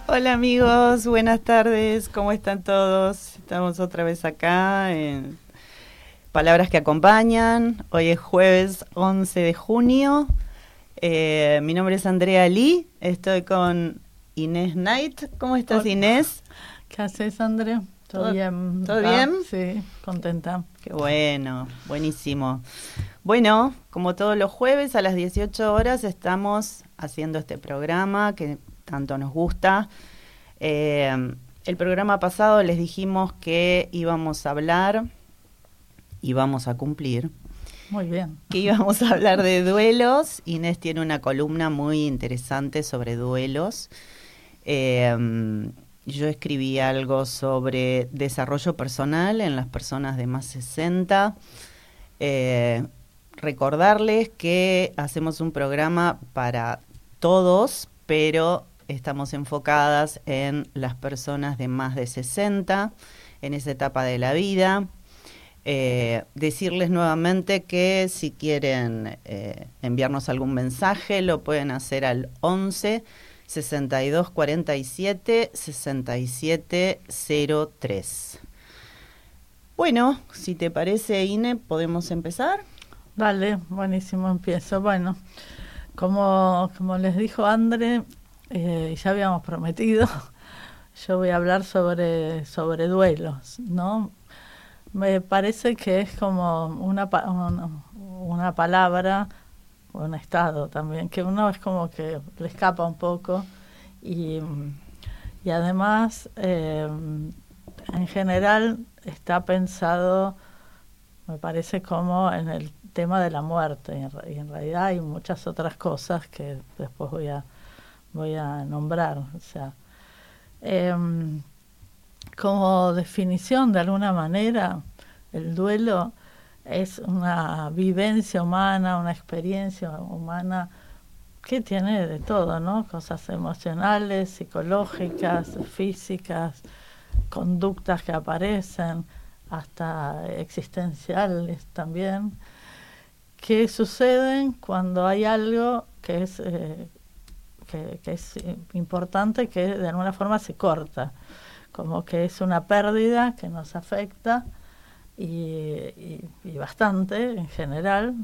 Hola amigos, buenas tardes, ¿cómo están todos? Estamos otra vez acá en Palabras que Acompañan. Hoy es jueves 11 de junio. Mi nombre es Andrea Lee, estoy con Inés Knight. ¿Cómo estás, Inés? ¿Qué haces, Andrea? ¿Todo bien? ¿Todo bien? Sí, contenta. Qué bueno, buenísimo. Bueno, como todos los jueves a las 18 horas estamos haciendo este programa que tanto nos gusta. El programa pasado les dijimos que íbamos a hablar y vamos a cumplir. Muy bien. Que íbamos a hablar de duelos. Inés tiene una columna muy interesante sobre duelos. Yo escribí algo sobre desarrollo personal en las personas de más 60. Recordarles que hacemos un programa para todos, pero estamos enfocadas en las personas de más de 60, en esa etapa de la vida. Decirles nuevamente que si quieren enviarnos algún mensaje, lo pueden hacer al 11 62 47 67 03. Bueno, si te parece, Ine, ¿podemos empezar? Dale, buenísimo, empiezo. Bueno, como les dijo André, ya habíamos prometido, yo voy a hablar sobre duelos, ¿no? Me parece que es como una palabra, un estado también, que uno es como que le escapa un poco y además en general está pensado, me parece, como en el tema de la muerte, y en realidad hay muchas otras cosas que después voy a nombrar. O sea, como definición, de alguna manera, el duelo es una vivencia humana, una experiencia humana que tiene de todo, ¿no? Cosas emocionales, psicológicas, físicas, conductas que aparecen, hasta existenciales también, que suceden cuando hay algo que es importante, que de alguna forma se corta, como que es una pérdida que nos afecta y bastante en general.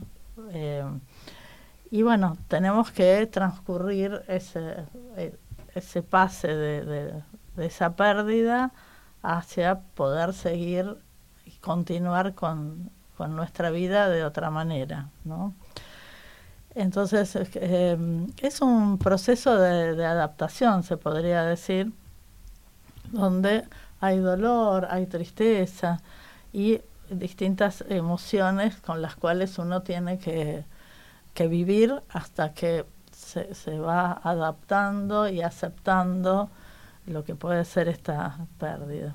Y bueno, tenemos que transcurrir ese pase de esa pérdida hacia poder seguir y continuar con nuestra vida de otra manera, ¿no? Entonces es un proceso de adaptación, se podría decir, donde hay dolor, hay tristeza y distintas emociones con las cuales uno tiene que vivir hasta que se va adaptando y aceptando lo que puede ser esta pérdida.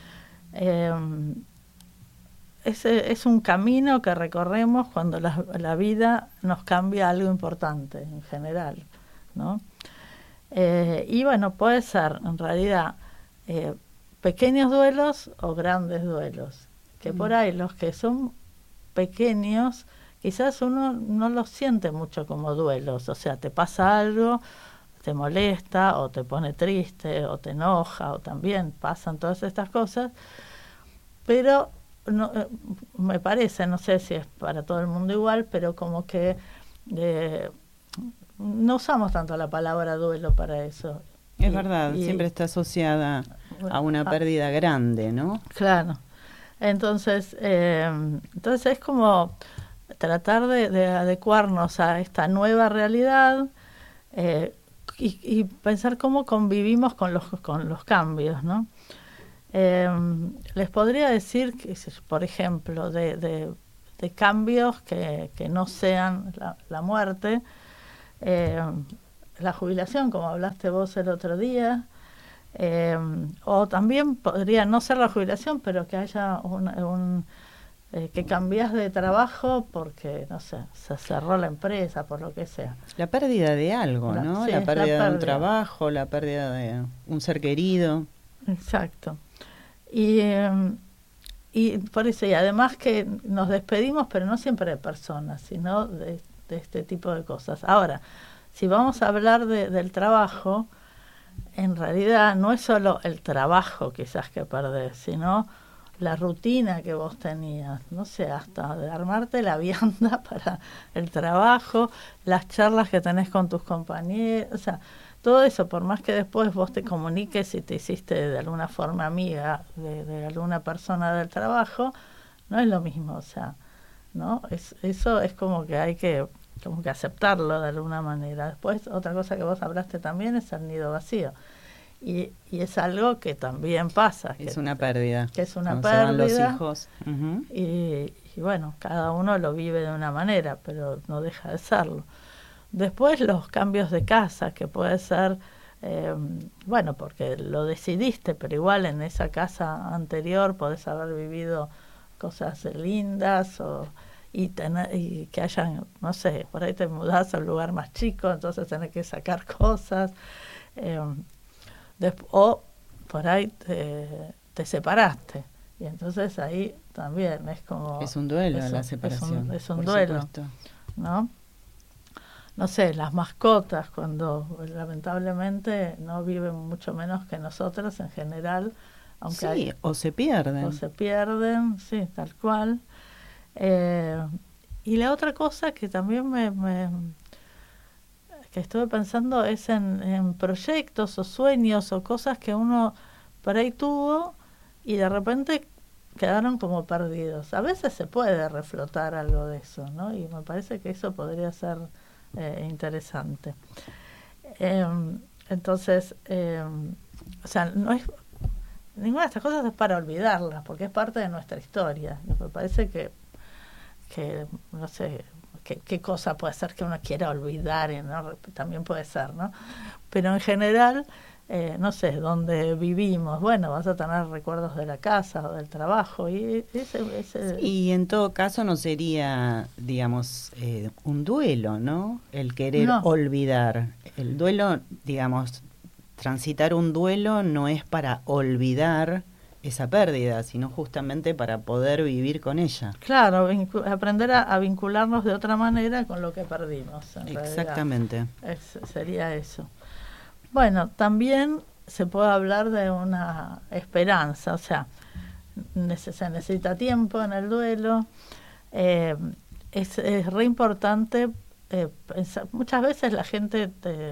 Es un camino que recorremos cuando la vida nos cambia algo importante en general, ¿no? Y bueno, puede ser en realidad pequeños duelos o grandes duelos, que por ahí los que son pequeños quizás uno no los siente mucho como duelos. O sea, te pasa algo, te molesta o te pone triste o te enoja, o también pasan todas estas cosas, pero no, me parece, no sé si es para todo el mundo igual, pero como que no usamos tanto la palabra duelo para eso. Es verdad, siempre está asociada a una pérdida grande, ¿no? Claro. Entonces es como tratar de adecuarnos a esta nueva realidad y pensar cómo convivimos con los cambios, ¿no? Les podría decir que, por ejemplo, de cambios que no sean la muerte, la jubilación, como hablaste vos el otro día, o también podría no ser la jubilación, pero que haya que cambias de trabajo porque, no sé, se cerró la empresa, por lo que sea. La pérdida de algo, ¿no? Sí, la pérdida de un pérdida. trabajo, la pérdida de un ser querido. Exacto. Y por eso, y además que nos despedimos, pero no siempre de personas, sino de este tipo de cosas. Ahora, si vamos a hablar del trabajo, en realidad no es solo el trabajo quizás que perdés, sino la rutina que vos tenías, no sé, hasta de armarte la vianda para el trabajo, las charlas que tenés con tus compañeros, o sea, todo eso, por más que después vos te comuniques y te hiciste de alguna forma amiga de alguna persona del trabajo, no es lo mismo, o sea, ¿no? Eso es como que hay que aceptarlo de alguna manera. Después, otra cosa que vos hablaste también es el nido vacío. Y es algo que también pasa. Es una pérdida. Que es una Cuando pérdida. se van los hijos. Y bueno, cada uno lo vive de una manera, pero no deja de serlo. Después los cambios de casa, que puede ser, bueno, porque lo decidiste, pero igual en esa casa anterior podés haber vivido cosas lindas y que hayan, no sé, por ahí te mudás a un lugar más chico, entonces tenés que sacar cosas. O por ahí te separaste. Y entonces ahí también es como... Es un duelo la separación. Es un duelo, supuesto. ¿No? No sé, las mascotas, cuando lamentablemente no viven mucho menos que nosotros en general. Aunque sí, o se pierden. O se pierden, sí, tal cual. Y la otra cosa que también que estuve pensando es en proyectos o sueños o cosas que uno por ahí tuvo y de repente quedaron como perdidos. A veces se puede reflotar algo de eso, ¿no? Y me parece que eso podría ser interesante. Entonces, o sea, no es... Ninguna de estas cosas es para olvidarlas, porque es parte de nuestra historia. Me parece que no sé, qué cosa puede ser que uno quiera olvidar, ¿no? También puede ser, ¿no? Pero en general, no sé, donde vivimos, bueno, vas a tener recuerdos de la casa o del trabajo. Y y en todo caso no sería, digamos, un duelo, ¿no? El querer olvidar. El duelo, digamos, transitar un duelo no es para olvidar esa pérdida, sino justamente para poder vivir con ella. Claro, aprender a vincularnos de otra manera con lo que perdimos. Exactamente. Sería eso. Bueno, también se puede hablar de una esperanza, o sea, se necesita tiempo en el duelo. Es re importante pensar. Muchas veces la gente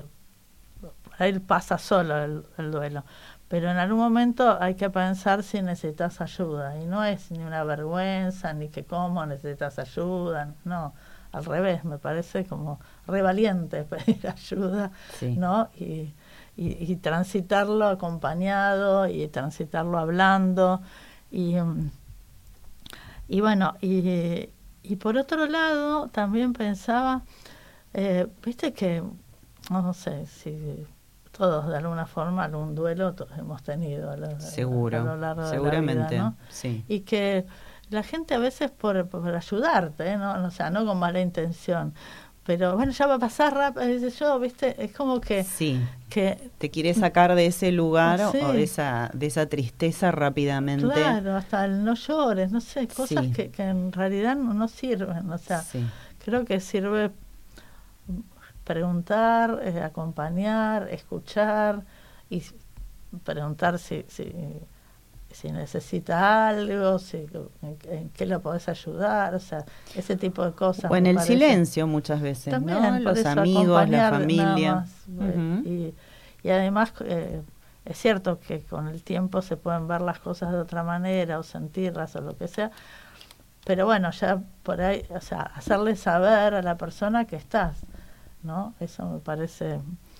ahí pasa solo el duelo, pero en algún momento hay que pensar si necesitas ayuda, y no es ni una vergüenza, ni que cómo necesitas ayuda, no, al revés, me parece como re valiente pedir ayuda, sí. ¿No? Y transitarlo acompañado, y transitarlo hablando, y bueno, y por otro lado, también pensaba, viste que, no sé, si... todos de alguna forma algún duelo hemos tenido a lo largo seguramente, de la vida, ¿no? Sí. Y que la gente a veces por ayudarte, ¿no? O sea, no con mala intención, pero bueno, ya va a pasar rápido, dice yo, ¿viste? Es como que... Sí, que te quiere sacar de ese lugar, sí, o de esa tristeza rápidamente. Claro, hasta el no llores, no sé, cosas, sí, que en realidad no sirven, o sea, sí, creo que sirve preguntar, acompañar, escuchar y preguntar si necesita algo, en qué lo podés ayudar, o sea, ese tipo de cosas. O en el silencio muchas veces, también, ¿no? Los amigos, la familia. Y además es cierto que con el tiempo se pueden ver las cosas de otra manera o sentirlas o lo que sea, pero bueno, ya por ahí, o sea, hacerle saber a la persona que estás, ¿no? Eso me parece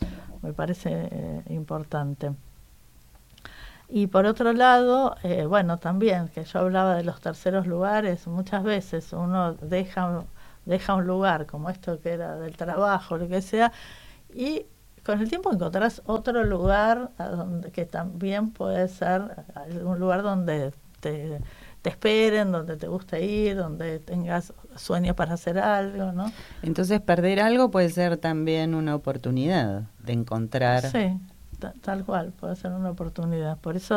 importante. Y por otro lado, bueno, también que yo hablaba de los terceros lugares, muchas veces uno deja un lugar como esto que era del trabajo, lo que sea, y con el tiempo encontrás otro lugar que también puede ser un lugar donde te esperen, donde te guste ir, donde tengas sueños para hacer algo, ¿no? Entonces perder algo puede ser también una oportunidad de encontrar. Sí, tal cual, puede ser una oportunidad. Por eso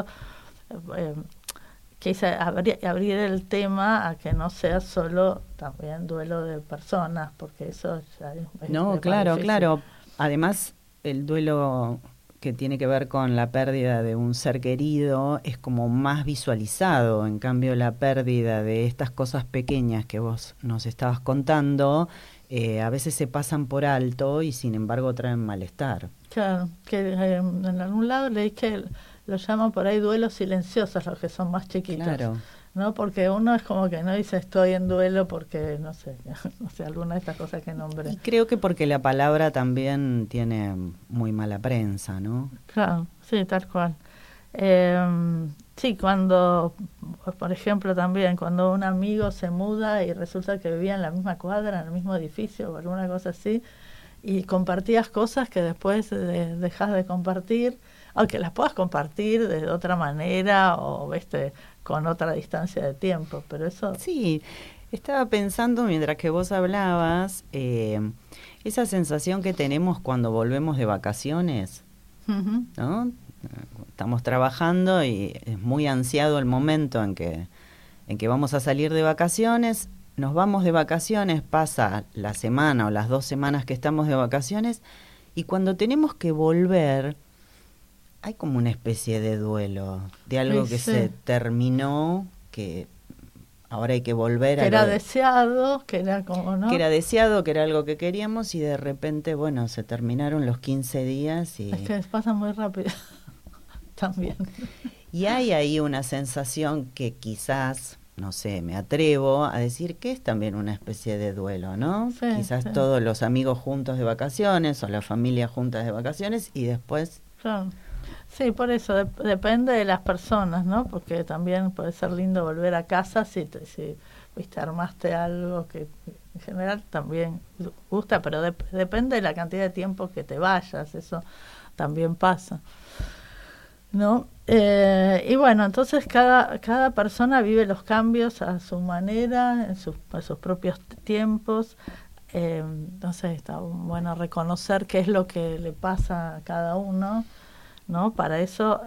quise abrir el tema a que no sea solo también duelo de personas, porque eso ya es no, claro, difícil. Claro. Además, el duelo que tiene que ver con la pérdida de un ser querido es como más visualizado. En cambio, la pérdida de estas cosas pequeñas que vos nos estabas contando, a veces se pasan por alto y sin embargo traen malestar. Claro, que en algún lado leí que lo llaman por ahí duelos silenciosos, los que son más chiquitos. Claro. ¿No? Porque uno es como que no dice estoy en duelo porque, no sé, alguna de estas cosas que nombré. Y creo que porque la palabra también tiene muy mala prensa, ¿no? Claro, sí, tal cual. Sí, cuando, por ejemplo, también cuando un amigo se muda y resulta que vivía en la misma cuadra, en el mismo edificio o alguna cosa así, y compartías cosas que después dejas de compartir, aunque las puedas compartir de otra manera o, con otra distancia de tiempo, pero eso... Sí, estaba pensando mientras que vos hablabas, esa sensación que tenemos cuando volvemos de vacaciones, ¿no? Estamos trabajando y es muy ansiado el momento en que vamos a salir de vacaciones, nos vamos de vacaciones, pasa la semana o las 2 semanas que estamos de vacaciones y cuando tenemos que volver hay como una especie de duelo, de algo que se terminó, que ahora hay que volver a... Que era deseado, que era como, ¿no? Que era deseado, que era algo que queríamos y de repente, bueno, se terminaron los 15 días y... Es que pasa muy rápido también. Y hay ahí una sensación que quizás, no sé, me atrevo a decir que es también una especie de duelo, ¿no? Sí, quizás sí. Todos los amigos juntos de vacaciones o la familia juntas de vacaciones y después... Claro. Sí, por eso depende de las personas, ¿no? Porque también puede ser lindo volver a casa si viste, armaste algo que en general también gusta, pero depende de la cantidad de tiempo que te vayas, eso también pasa, ¿no? Y bueno, entonces cada persona vive los cambios a su manera, a sus propios tiempos. Entonces está bueno reconocer qué es lo que le pasa a cada uno, ¿no? Para eso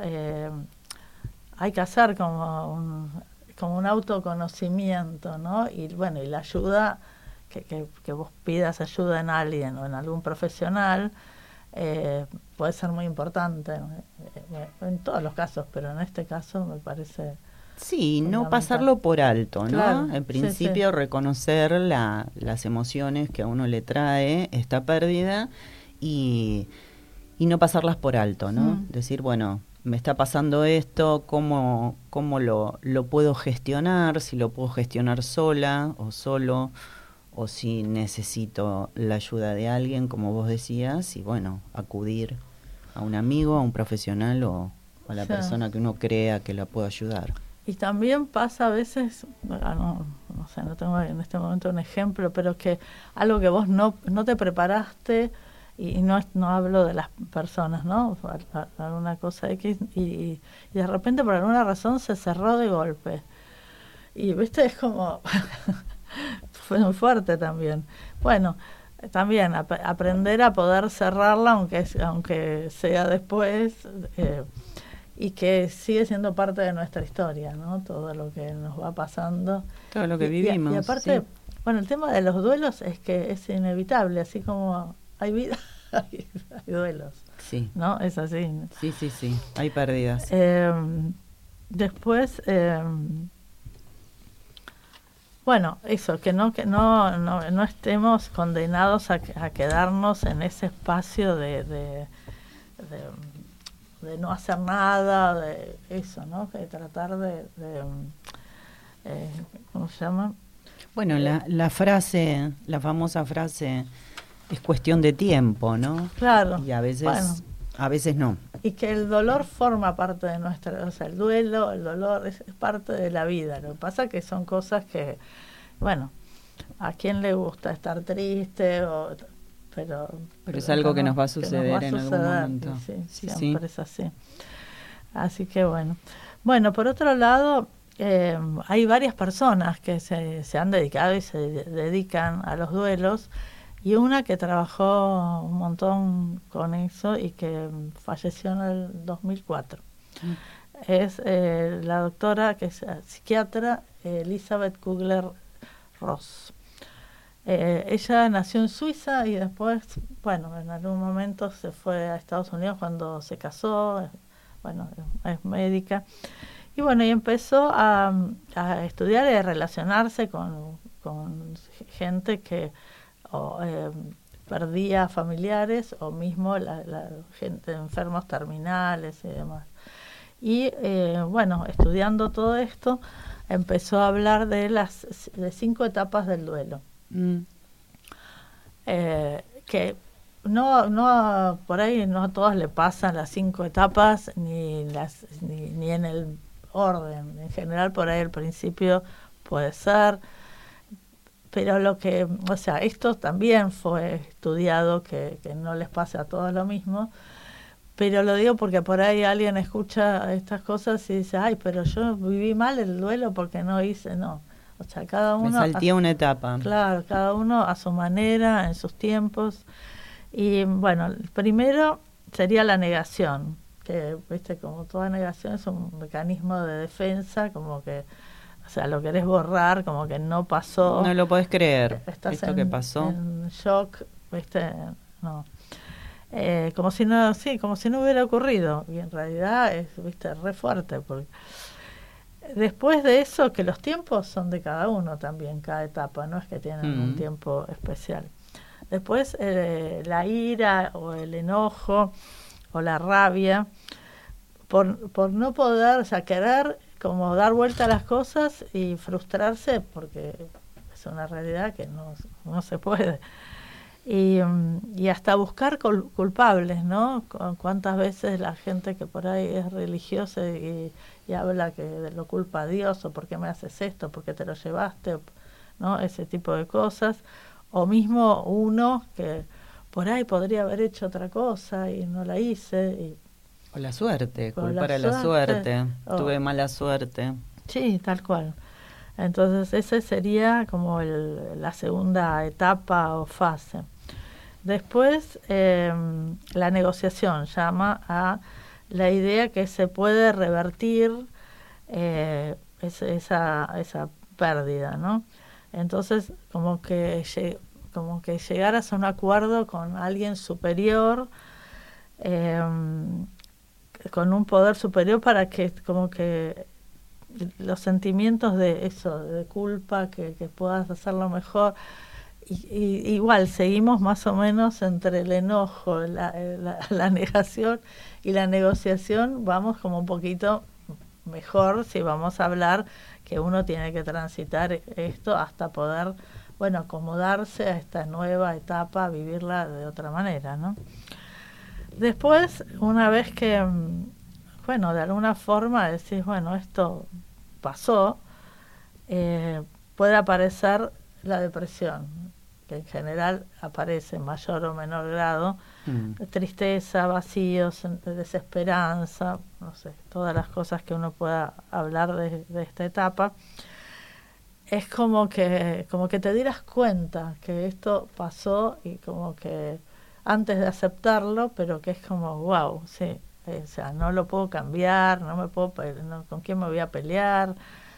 hay que hacer como un autoconocimiento, ¿no? Y bueno, y la ayuda, que vos pidas ayuda en alguien o en algún profesional, puede ser muy importante en todos los casos, pero en este caso me parece... Sí, no pasarlo por alto, ¿no? Claro, En principio sí. Reconocer las emociones que a uno le trae esta pérdida y no pasarlas por alto, ¿no? Decir, bueno, me está pasando esto, ¿cómo lo puedo gestionar? Si lo puedo gestionar sola o solo, o si necesito la ayuda de alguien, como vos decías, y bueno, acudir a un amigo, a un profesional o a la persona que uno crea que la pueda ayudar. Y también pasa a veces, no sé, no tengo en este momento un ejemplo, pero que algo que vos no te preparaste, y no hablo de las personas, ¿no? Alguna cosa X, y de repente por alguna razón se cerró de golpe. Y, viste, es como... fue muy fuerte también. Bueno, también aprender a poder cerrarla, aunque sea después, y que sigue siendo parte de nuestra historia, ¿no? Todo lo que nos va pasando. Todo lo que vivimos. Y aparte, sí. Bueno, el tema de los duelos es que es inevitable, así como hay vida, hay duelos. Sí. ¿No? Es así. Sí. Hay pérdidas. Después, bueno, eso, que no estemos condenados a quedarnos en ese espacio de no hacer nada, de eso, ¿no? Que tratar de ¿cómo se llama? Bueno, la famosa frase, es cuestión de tiempo, ¿no? Claro. Y a veces no. Y que el dolor forma parte de nuestra, o sea, el duelo, el dolor es parte de la vida. Lo que pasa es que son cosas que, bueno, ¿a quién le gusta estar triste? Pero es algo que nos va a suceder en algún momento. Sí, siempre es así. Así que bueno. Bueno, por otro lado, hay varias personas que se han dedicado y se dedican a los duelos, y una que trabajó un montón con eso y que falleció en el 2004. Es la doctora, que es psiquiatra, Elizabeth Kubler-Ross. Ella nació en Suiza y después, bueno, en algún momento se fue a Estados Unidos cuando se casó, bueno, es médica. Y bueno, y empezó a estudiar y a relacionarse con gente que o, perdía familiares o mismo la gente enfermos terminales y demás. Y bueno, estudiando todo esto, empezó a hablar de 5 etapas del duelo. Que no por ahí no a todos le pasan las 5 etapas ni en el orden. En general por ahí al principio puede ser, pero o sea, esto también fue estudiado, que no les pase a todos lo mismo, pero lo digo porque por ahí alguien escucha estas cosas y dice, ay, pero yo viví mal el duelo porque no hice, no. O sea, cada uno... Me salté una etapa. Claro, cada uno a su manera, en sus tiempos. Y bueno, primero sería la negación, que, viste, como toda negación es un mecanismo de defensa, como que, o sea, lo querés borrar, como que no pasó. No lo podés creer, estás esto que pasó. en shock, viste, no. Como si no, sí, como si no hubiera ocurrido. Y en realidad es, viste, re fuerte, porque después de eso, que los tiempos son de cada uno también, cada etapa, no es que tienen un tiempo especial. Después la ira o el enojo o la rabia por no poder, o sea, querer como dar vuelta a las cosas y frustrarse porque es una realidad que no se puede. Y hasta buscar culpables, ¿no? Cuántas veces la gente que por ahí es religiosa y habla que lo culpa a Dios, o por qué me haces esto, por qué te lo llevaste, ¿no? Ese tipo de cosas. O mismo uno que por ahí podría haber hecho otra cosa y no la hice. O la suerte, culpar a la suerte. Tuve mala suerte. Sí, tal cual. Entonces esa sería como la segunda etapa o fase. Después la negociación llama a la idea que se puede revertir esa pérdida, ¿no? Entonces como que llegaras a un acuerdo con alguien superior, con un poder superior, para que como que los sentimientos de eso, de culpa, que puedas hacerlo mejor. Y igual seguimos más o menos entre el enojo, la negación y la negociación, vamos como un poquito mejor si vamos a hablar que uno tiene que transitar esto hasta poder, bueno, acomodarse a esta nueva etapa, vivirla de otra manera, ¿no? Después, una vez que, bueno, de alguna forma decís, bueno, esto pasó, puede aparecer la depresión, que en general aparece en mayor o menor grado, tristeza, vacíos, desesperanza, no sé, todas las cosas que uno pueda hablar de esta etapa. Es como que te dieras cuenta que esto pasó y como que antes de aceptarlo, pero que es como, wow, sí, o sea, no lo puedo cambiar, ¿con quién me voy a pelear?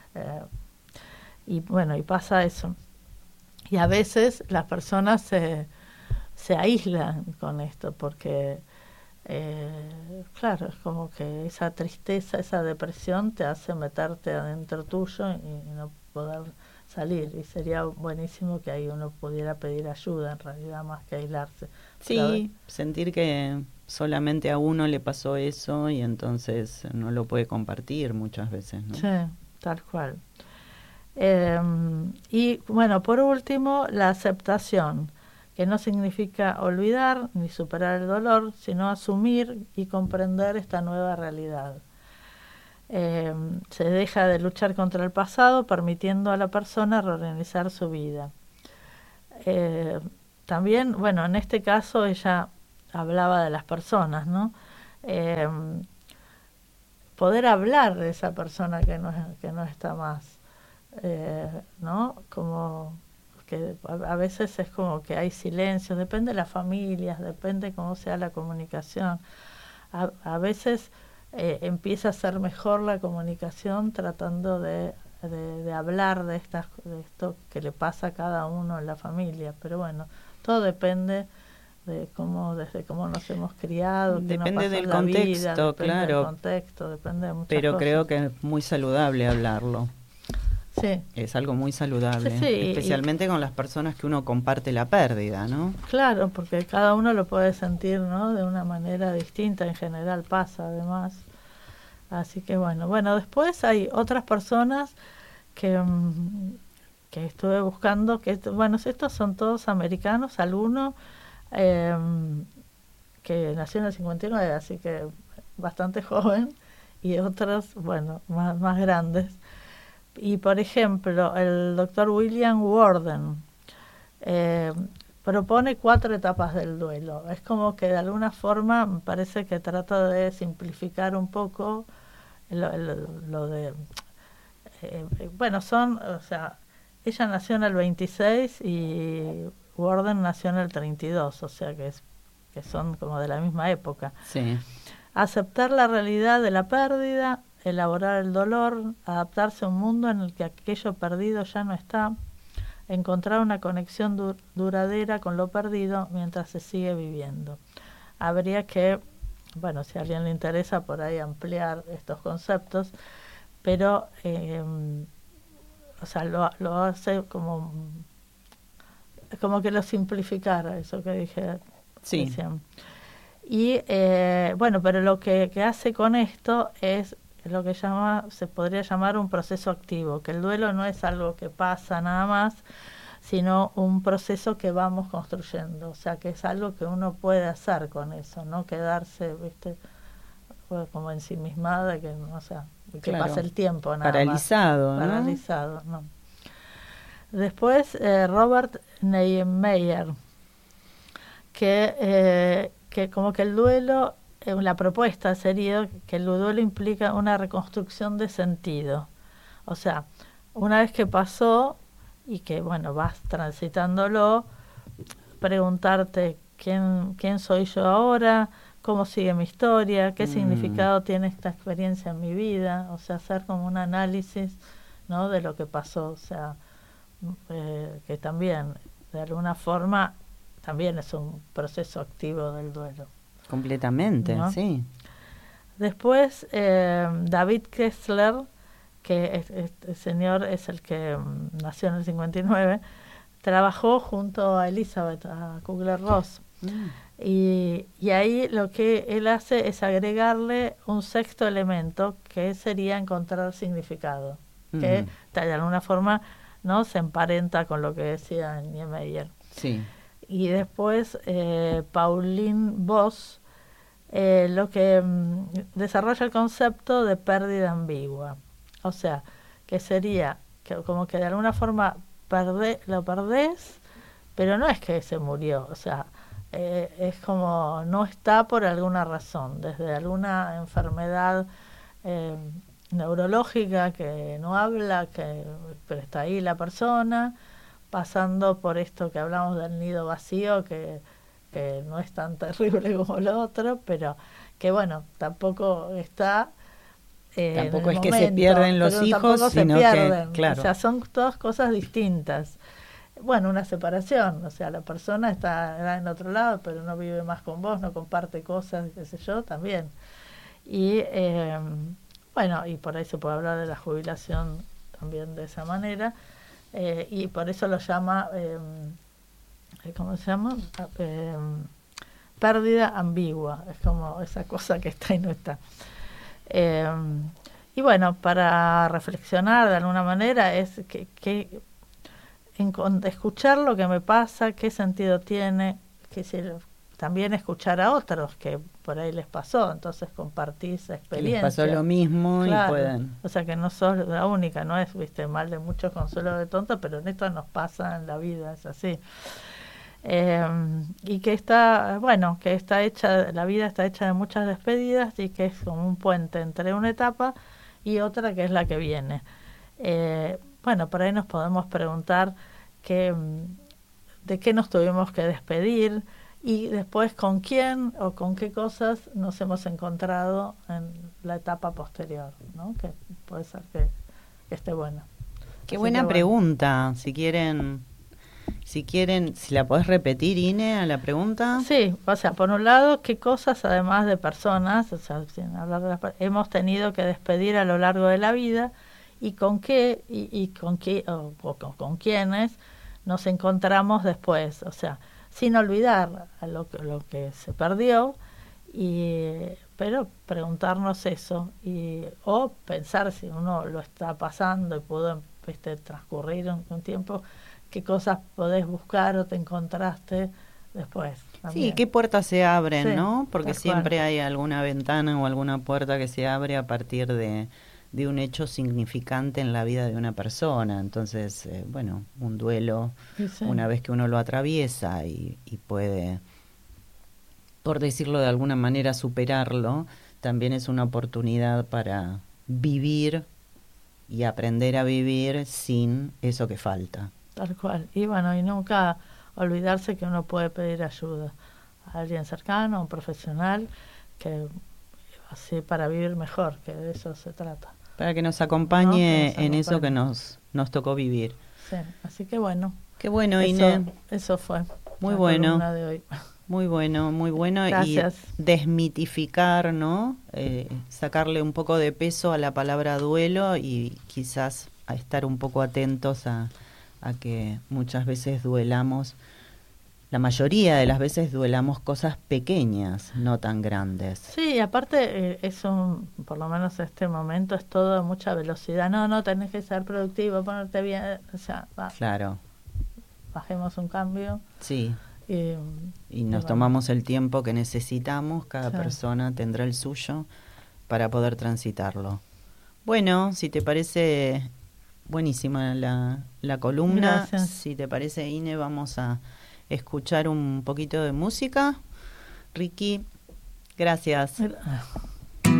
Y bueno, y pasa eso. Y a veces las personas se aíslan con esto porque, claro, es como que esa tristeza, esa depresión te hace meterte adentro tuyo y no poder salir. Y sería buenísimo que ahí uno pudiera pedir ayuda, en realidad, más que aislarse. Sí, sentir que solamente a uno le pasó eso y entonces no lo puede compartir muchas veces, ¿no? Sí, tal cual. Y bueno, por último, la aceptación, que no significa olvidar ni superar el dolor, sino asumir y comprender esta nueva realidad. Se deja de luchar contra el pasado, permitiendo a la persona reorganizar su vida. También, bueno, en este caso ella hablaba de las personas, ¿no? Poder hablar de esa persona que no está más. ¿No? Como que a veces es como que hay silencio, depende de las familias, depende cómo sea la comunicación. A veces empieza a ser mejor la comunicación tratando de de hablar de esto que le pasa a cada uno en la familia, pero bueno, todo depende desde cómo nos hemos criado, qué nos Depende pasó del en la vida, contexto, depende del claro, contexto, depende de muchas pero cosas. creo que es muy saludable hablarlo. Sí. Es algo muy saludable, Sí, especialmente con las personas que uno comparte la pérdida, ¿no? Claro, porque cada uno lo puede sentir, ¿no? De una manera distinta, en general pasa además. Así que bueno, después hay otras personas que, que estuve buscando, bueno, estos son todos americanos, alguno que nació en el 59, así que bastante joven, y otros, bueno, más grandes. Y por ejemplo, el doctor William Worden propone 4 etapas del duelo. Es como que de alguna forma me parece que trata de simplificar un poco lo de... bueno, o sea, ella nació en el 26 y Worden nació en el 32, o sea que son como de la misma época. Sí. Aceptar la realidad de la pérdida, elaborar el dolor, adaptarse a un mundo en el que aquello perdido ya no está, encontrar una conexión duradera con lo perdido mientras se sigue viviendo. Habría que, bueno, si a alguien le interesa por ahí ampliar estos conceptos, pero o sea, lo hace como que lo simplificara, eso que dije sí. recién. Y bueno, pero lo que hace con esto es lo que se podría llamar un proceso activo, que el duelo no es algo que pasa nada más, sino un proceso que vamos construyendo, o sea, que es algo que uno puede hacer con eso, no quedarse, viste, como ensimismada, que no, o sea, que claro, pase el tiempo nada paralizado, más. ¿no? Paralizado, no. Después Robert Niemeyer, que como que el duelo, la propuesta sería que el duelo implica una reconstrucción de sentido. O sea, una vez que pasó y que, bueno, vas transitándolo, preguntarte quién soy yo ahora, cómo sigue mi historia, qué significado tiene esta experiencia en mi vida, o sea, hacer como un análisis, ¿no?, de lo que pasó, o sea, que también, de alguna forma, también es un proceso activo del duelo. Completamente, ¿no? Sí. Después, David Kessler, que este señor es el que nació en el 59, trabajó junto a Elizabeth, a Kubler-Ross. Y ahí lo que él hace es agregarle un sexto elemento, que sería encontrar significado, que de alguna forma, ¿no?, se emparenta con lo que decía Niemeyer. Sí. Y después Pauline Voss lo que desarrolla el concepto de pérdida ambigua. O sea, que sería que como que de alguna forma lo perdés, pero no es que se murió, o sea, es como no está por alguna razón, desde alguna enfermedad neurológica que no habla, pero está ahí la persona, pasando por esto que hablamos del nido vacío, que no es tan terrible como lo otro, pero que bueno, tampoco está tampoco es momento, que se pierden los hijos, sino que, claro. O sea, son todas cosas distintas. Bueno, una separación, o sea, la persona está en otro lado, pero no vive más con vos, no comparte cosas, qué sé yo, también. Y bueno, y por ahí se puede hablar de la jubilación también de esa manera, y por eso lo llama, ¿cómo se llama? Pérdida ambigua, es como esa cosa que está y no está. Y bueno, para reflexionar de alguna manera es escuchar lo que me pasa, qué sentido tiene, también escuchar a otros que por ahí les pasó, entonces compartir esa experiencia. Que les pasó lo mismo, claro, y pueden. O sea, que no sos la única, no es, viste, mal de muchos, consuelo de tonto, pero en esto nos pasa en la vida, es así. Y que la vida está hecha de muchas despedidas y que es como un puente entre una etapa y otra que es la que viene. Bueno, por ahí nos podemos preguntar de qué nos tuvimos que despedir y después con quién o con qué cosas nos hemos encontrado en la etapa posterior, ¿no? Que puede ser que esté bueno. Qué buena pregunta. Si la podés repetir, Ine, a la pregunta. Sí, o sea, por un lado, ¿qué cosas, además de personas, o sea, sin hablar de hemos tenido que despedir a lo largo de la vida, y con qué, y con qué, o con quiénes nos encontramos después? O sea, sin olvidar a lo que se perdió, pero preguntarnos eso, o pensar si uno lo está pasando y pudo transcurrir un tiempo, qué cosas podés buscar o te encontraste después. También. Sí, qué puertas se abren, Sí, ¿no? Porque siempre hay alguna ventana o alguna puerta que se abre a partir de un hecho significante en la vida de una persona. Entonces, bueno, un duelo, sí. Una vez que uno lo atraviesa y puede, por decirlo de alguna manera, superarlo, también es una oportunidad para vivir y aprender a vivir sin eso que falta. Tal cual. Y bueno, y nunca olvidarse que uno puede pedir ayuda a alguien cercano, a un profesional, que así para vivir mejor, que de eso se trata. Para que nos acompañe en eso que nos tocó vivir. Sí, así que bueno. Qué bueno, Ine. Eso fue. Muy bueno. De hoy. Muy bueno, muy bueno. Gracias. Y desmitificar, ¿no? Sacarle un poco de peso a la palabra duelo y quizás a estar un poco atentos a que muchas veces duelamos, la mayoría de las veces duelamos cosas pequeñas, no tan grandes. Sí, aparte por lo menos este momento es todo a mucha velocidad. No, tenés que ser productivo, ponerte bien, o sea, claro. Bajemos un cambio. Sí. Y nos tomamos el tiempo que necesitamos, cada persona tendrá el suyo para poder transitarlo. Bueno, si te parece buenísima la columna. Gracias. Si te parece, Ine, vamos a escuchar un poquito de música. Ricky, gracias.